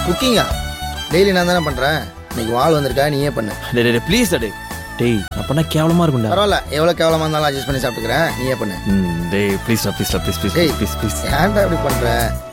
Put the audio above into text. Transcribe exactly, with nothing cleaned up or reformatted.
குக்கிங்கா? Daily நான் தானே பண்ணுறேன். இன்னைக்கு வாள் வந்திருக்கா, நீயே பண்ணு. டே டே ப்ளீஸ் டே டேய் அப்பனா கேவலமா இருக்கும்டா. பரவாயில்ல, எவ்வளோ கேவலமாக இருந்தாலும் அட்ஜஸ்ட் பண்ணி சாப்பிட்டுக்கிறேன். நீயே பண்ணு. டேய் please please please please please please please ஏன்டா இப்படி பண்ணுற?